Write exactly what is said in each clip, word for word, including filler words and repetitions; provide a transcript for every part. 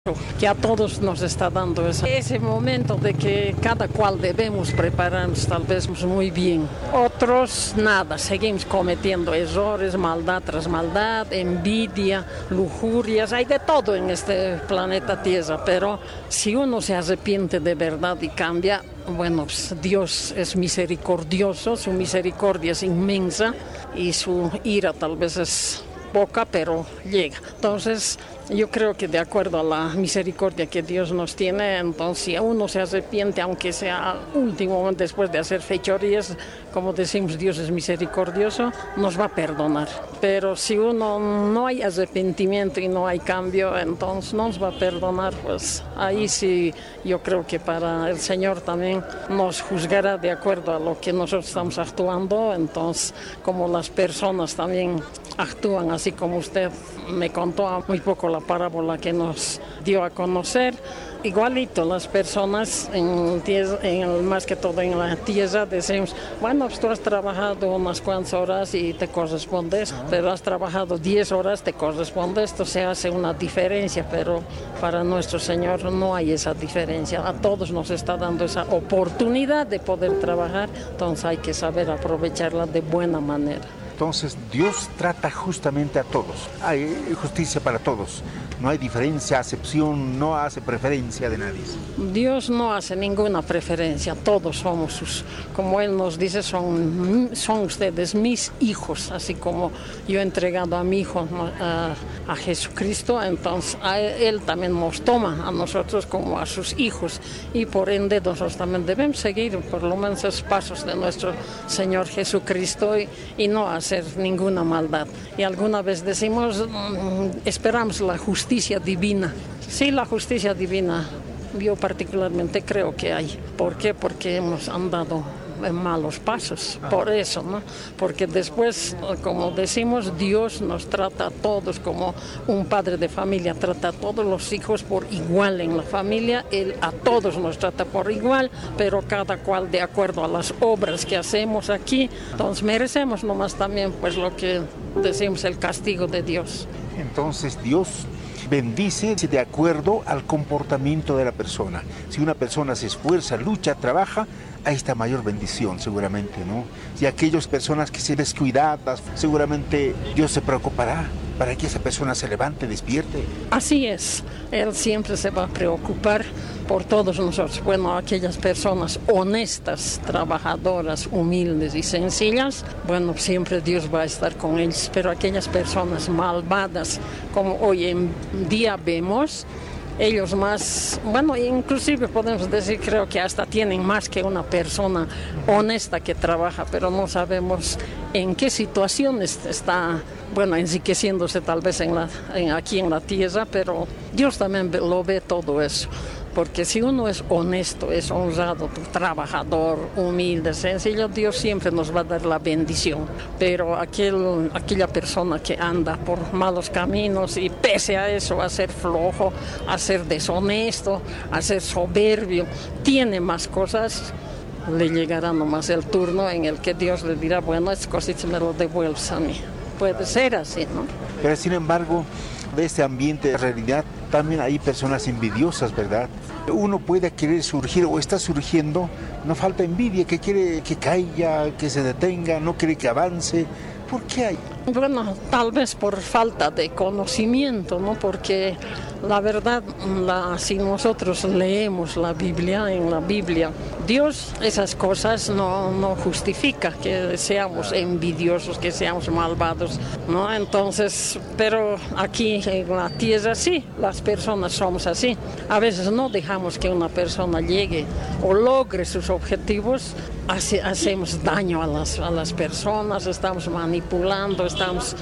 que a todos nos está dando ese, ese momento de que cada cual debemos prepararnos tal vez muy bien. Otros nada, seguimos cometiendo errores, maldad tras maldad, envidia, lujurias, hay de todo en este planeta Tierra, pero si uno se arrepiente de verdad y cambia, bueno, pues Dios es misericordioso, su misericordia es inmensa y su ira tal vez es poca, pero llega. Entonces, yo creo que de acuerdo a la misericordia que Dios nos tiene, entonces si uno se arrepiente, aunque sea último después de hacer fechorías, como decimos, Dios es misericordioso, nos va a perdonar. Pero si uno no hay arrepentimiento y no hay cambio, entonces no nos va a perdonar, pues ahí sí yo creo que para el Señor también nos juzgará de acuerdo a lo que nosotros estamos actuando. Entonces, como las personas también actúan así como usted me contó muy poco la parábola que nos dio a conocer, igualito las personas, en, en, más que todo en la tierra, decimos, bueno, pues tú has trabajado unas cuantas horas y te correspondes, pero has trabajado diez horas, te corresponde, esto se hace una diferencia, pero para nuestro Señor no hay esa diferencia, a todos nos está dando esa oportunidad de poder trabajar, entonces hay que saber aprovecharla de buena manera. Entonces Dios trata justamente a todos, hay justicia para todos, no hay diferencia, acepción, no hace preferencia de nadie. Dios no hace ninguna preferencia, todos somos sus, como Él nos dice, son, son ustedes mis hijos, así como yo he entregado a mi hijo a, a Jesucristo, entonces a Él también nos toma a nosotros como a sus hijos y por ende nosotros también debemos seguir por lo menos los pasos de nuestro Señor Jesucristo y, y no hacer ninguna maldad. Y alguna vez decimos, esperamos la justicia divina. Sí, la justicia divina, yo particularmente creo que hay. ¿Por qué? Porque hemos andado en malos pasos, por eso, ¿no? Porque después, como decimos, Dios nos trata a todos como un padre de familia, trata a todos los hijos por igual en la familia, Él a todos nos trata por igual, pero cada cual de acuerdo a las obras que hacemos aquí, entonces merecemos nomás también pues lo que decimos, el castigo de Dios. Entonces Dios bendice de acuerdo al comportamiento de la persona. Si una persona se esfuerza, lucha, trabaja, ahí está mayor bendición seguramente, ¿no? Y aquellas personas que se descuidadas, seguramente Dios se preocupará para que esa persona se levante, despierte. Así es, Él siempre se va a preocupar por todos nosotros. Bueno, aquellas personas honestas, trabajadoras, humildes y sencillas, bueno, siempre Dios va a estar con ellos, pero aquellas personas malvadas, como hoy en día vemos, ellos más, bueno, inclusive podemos decir, creo que hasta tienen más que una persona honesta que trabaja, pero no sabemos en qué situaciones está, bueno, enriqueciéndose tal vez en la, en, aquí en la tierra, pero Dios también lo ve todo eso. Porque si uno es honesto, es honrado, trabajador, humilde, sencillo, Dios siempre nos va a dar la bendición. Pero aquel, aquella persona que anda por malos caminos y pese a eso a ser flojo, a ser deshonesto, a ser soberbio, tiene más cosas, le llegará nomás el turno en el que Dios le dirá, bueno, estas cositas me lo devuelves a mí. Puede ser así, ¿no? Pero sin embargo, de este ambiente de realidad también hay personas envidiosas, ¿verdad? Uno puede querer surgir o está surgiendo, no falta envidia, que quiere que caiga, que se detenga, no quiere que avance. ¿Por qué hay? Bueno, tal vez por falta de conocimiento, ¿no? Porque la verdad, la, si nosotros leemos la Biblia, en la Biblia, Dios esas cosas no, no justifica que seamos envidiosos, que seamos malvados, ¿no? Entonces, pero aquí en la tierra sí, las personas somos así. A veces no dejamos que una persona llegue o logre sus objetivos, hace, hacemos daño a las, a las personas, estamos manipulando, estamos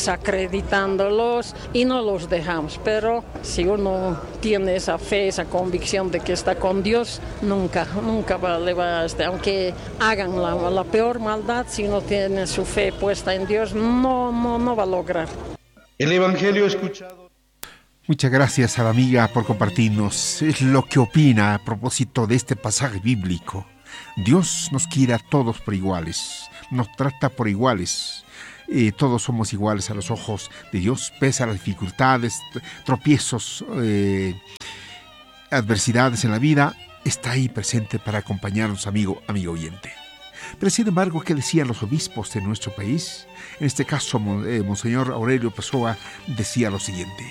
desacreditándolos y no los dejamos. Pero si uno tiene esa fe, esa convicción de que está con Dios, nunca, nunca va, le va a estar, aunque hagan la, la peor maldad, si uno tiene su fe puesta en Dios, no, no, no va a lograr. El Evangelio escuchado. Muchas gracias a la amiga por compartirnos lo que opina a propósito de este pasaje bíblico. Dios nos quiere a todos por iguales, nos trata por iguales. eh, todos somos iguales a los ojos de Dios, pese a las dificultades, tropiezos, eh, adversidades en la vida, está ahí presente para acompañarnos, amigo, amigo oyente. Pero sin embargo, ¿qué decían los obispos de nuestro país? En este caso, eh, Monseñor Aurelio Pessoa decía lo siguiente.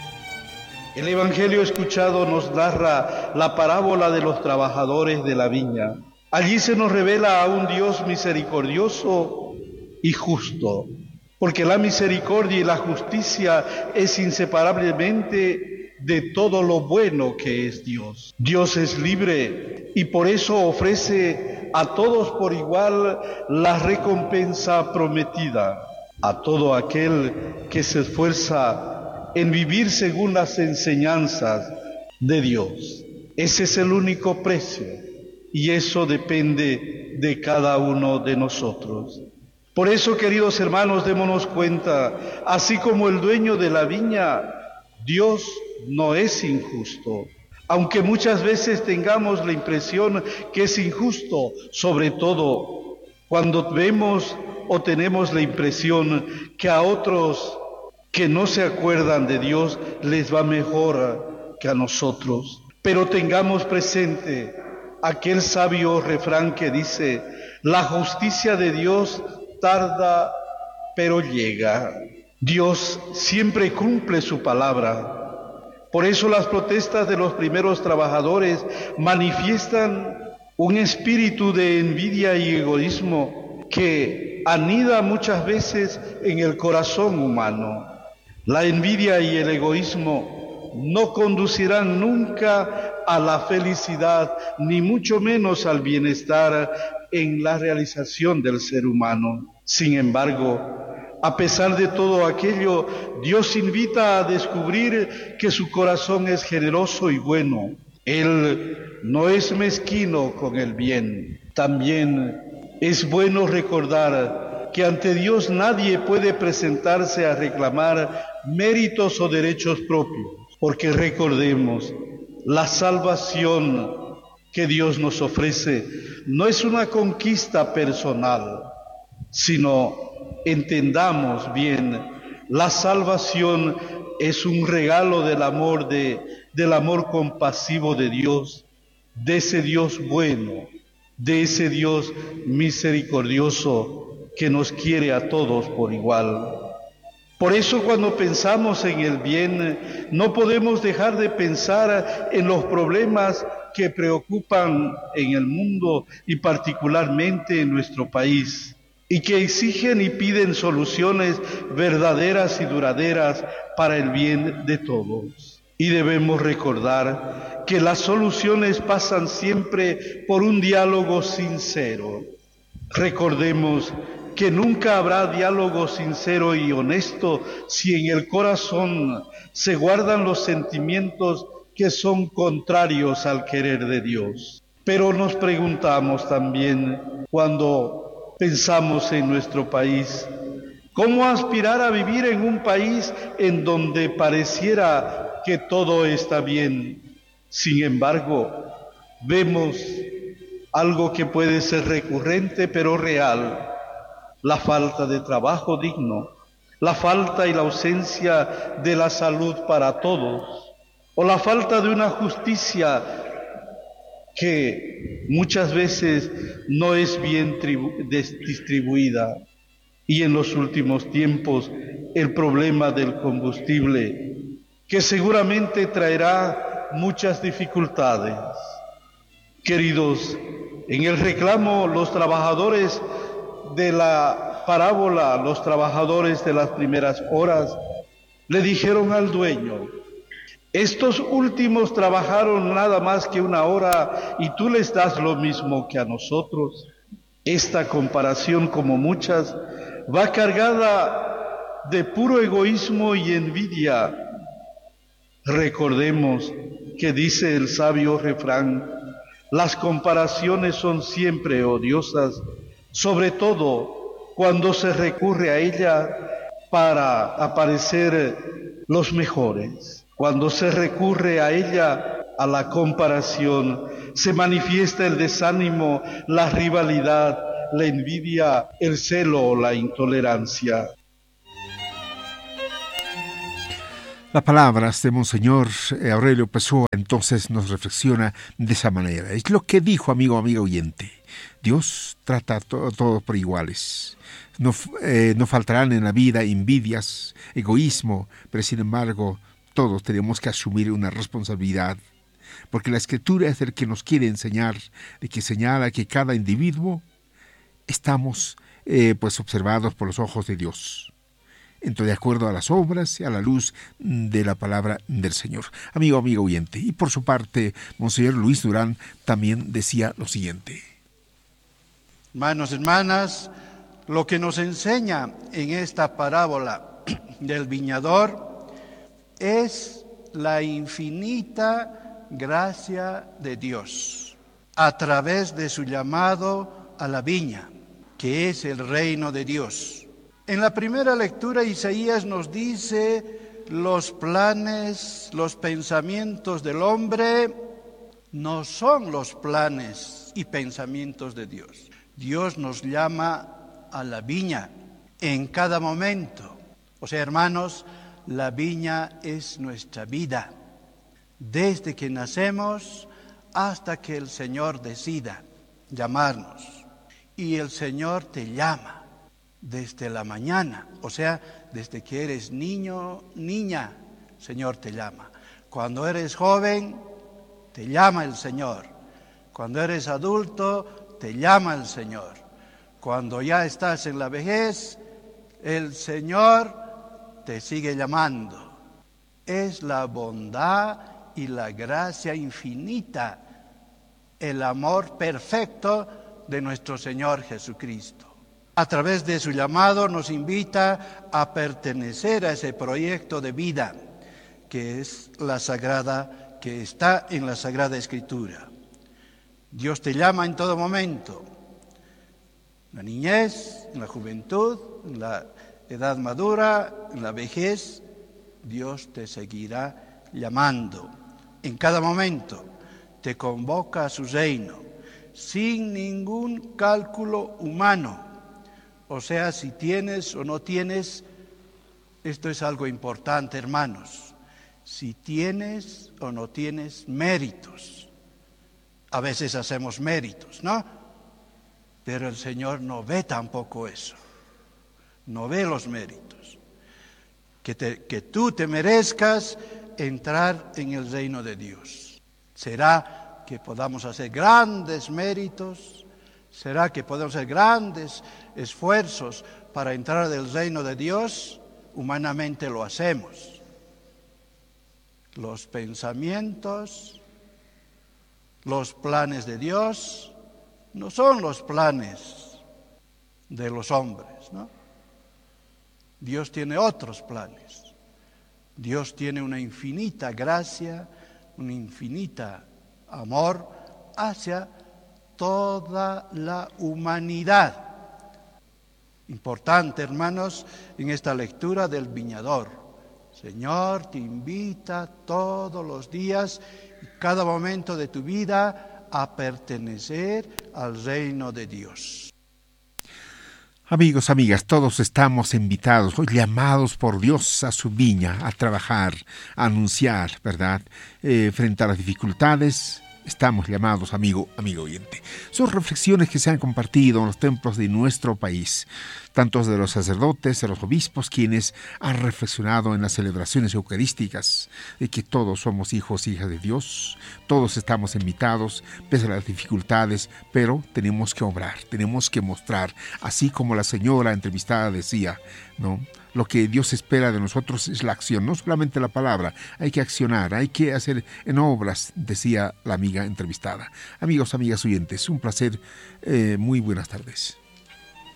El Evangelio escuchado nos narra la parábola de los trabajadores de la viña. Allí se nos revela a un Dios misericordioso y justo, porque la misericordia y la justicia es inseparablemente de todo lo bueno que es Dios. Dios es libre y por eso ofrece a todos por igual la recompensa prometida, a todo aquel que se esfuerza en vivir según las enseñanzas de Dios. Ese es el único precio y eso depende de cada uno de nosotros. Por eso, queridos hermanos, démonos cuenta, así como el dueño de la viña, Dios no es injusto. Aunque muchas veces tengamos la impresión que es injusto, sobre todo cuando vemos o tenemos la impresión que a otros que no se acuerdan de Dios les va mejor que a nosotros. Pero tengamos presente aquel sabio refrán que dice: la justicia de Dios tarda, pero llega. Dios siempre cumple su palabra. Por eso las protestas de los primeros trabajadores manifiestan un espíritu de envidia y egoísmo que anida muchas veces en el corazón humano. La envidia y el egoísmo no conducirán nunca a la felicidad, ni mucho menos al bienestar en la realización del ser humano. Sin embargo, a pesar de todo aquello, Dios invita a descubrir que su corazón es generoso y bueno. Él no es mezquino con el bien. También es bueno recordar que ante Dios nadie puede presentarse a reclamar méritos o derechos propios, porque recordemos, la salvación que Dios nos ofrece no es una conquista personal, sino, entendamos bien, la salvación es un regalo del amor de, del amor compasivo de Dios, de ese Dios bueno, de ese Dios misericordioso que nos quiere a todos por igual. Por eso cuando pensamos en el bien, no podemos dejar de pensar en los problemas que preocupan en el mundo y particularmente en nuestro país, y que exigen y piden soluciones verdaderas y duraderas para el bien de todos. Y debemos recordar que las soluciones pasan siempre por un diálogo sincero. Recordemos que nunca habrá diálogo sincero y honesto si en el corazón se guardan los sentimientos que son contrarios al querer de Dios. Pero nos preguntamos también, cuando pensamos en nuestro país, ¿cómo aspirar a vivir en un país en donde pareciera que todo está bien? Sin embargo, vemos algo que puede ser recurrente pero real: la falta de trabajo digno, la falta y la ausencia de la salud para todos, o la falta de una justicia que muchas veces no es bien distribuida. Y en los últimos tiempos, el problema del combustible, que seguramente traerá muchas dificultades. Queridos, en el reclamo, los trabajadores de la parábola, los trabajadores de las primeras horas, le dijeron al dueño: estos últimos trabajaron nada más que una hora y tú les das lo mismo que a nosotros. Esta comparación, como muchas, va cargada de puro egoísmo y envidia. Recordemos que dice el sabio refrán: las comparaciones son siempre odiosas, sobre todo cuando se recurre a ella para aparecer los mejores. Cuando se recurre a ella, a la comparación, se manifiesta el desánimo, la rivalidad, la envidia, el celo o la intolerancia. Las palabras de Monseñor Aurelio Pessoa entonces nos reflexiona de esa manera. Es lo que dijo, amigo, amigo oyente. Dios trata a to- todos por iguales. No, eh, no faltarán en la vida envidias, egoísmo, pero sin embargo todos tenemos que asumir una responsabilidad. Porque la Escritura es el que nos quiere enseñar, de que señala que cada individuo estamos eh, pues observados por los ojos de Dios. Entonces, de acuerdo a las obras y a la luz de la palabra del Señor. Amigo, amigo oyente. Y por su parte, Monseñor Luis Durán también decía lo siguiente. Hermanos, hermanas, lo que nos enseña en esta parábola del viñador es la infinita gracia de Dios a través de su llamado a la viña, que es el reino de Dios. En la primera lectura, Isaías nos dice: los planes, los pensamientos del hombre no son los planes y pensamientos de Dios. Dios nos llama a la viña en cada momento. O sea, hermanos, la viña es nuestra vida, desde que nacemos hasta que el Señor decida llamarnos. Y el Señor te llama desde la mañana, o sea, desde que eres niño, niña, Señor te llama. Cuando eres joven, te llama el Señor. Cuando eres adulto, te llama el Señor. Cuando ya estás en la vejez, el Señor te sigue llamando. Es la bondad y la gracia infinita, el amor perfecto de nuestro Señor Jesucristo. A través de su llamado nos invita a pertenecer a ese proyecto de vida que es la sagrada, que está en la Sagrada Escritura. Dios te llama en todo momento, en la niñez, en la juventud, en la edad madura, en la vejez. Dios te seguirá llamando en cada momento, te convoca a su reino, sin ningún cálculo humano. O sea, si tienes o no tienes, esto es algo importante, hermanos, si tienes o no tienes méritos. A veces hacemos méritos, ¿no? Pero el Señor no ve tampoco eso, no ve los méritos. Que, te, que tú te merezcas entrar en el reino de Dios. Será que podamos hacer grandes méritos, será que podemos hacer grandes esfuerzos para entrar del reino de Dios. Humanamente lo hacemos. Los pensamientos, los planes de Dios no son los planes de los hombres, ¿no? Dios tiene otros planes. Dios tiene una infinita gracia, un infinita amor hacia toda la humanidad. Importante, hermanos, en esta lectura del viñador. Señor te invita todos los días, cada momento de tu vida, a pertenecer al reino de Dios. Amigos, amigas, todos estamos invitados, hoy llamados por Dios a su viña, a trabajar, a anunciar, ¿verdad? Eh, frente a las dificultades, estamos llamados, amigo, amigo oyente. Son reflexiones que se han compartido en los templos de nuestro país, tanto de los sacerdotes, de los obispos, quienes han reflexionado en las celebraciones eucarísticas, de que todos somos hijos e hijas de Dios, todos estamos invitados, pese a las dificultades, pero tenemos que obrar, tenemos que mostrar, así como la señora entrevistada decía, ¿no? Lo que Dios espera de nosotros es la acción, no solamente la palabra, hay que accionar, hay que hacer en obras, decía la amiga entrevistada. Amigos, amigas oyentes, un placer, eh, muy buenas tardes.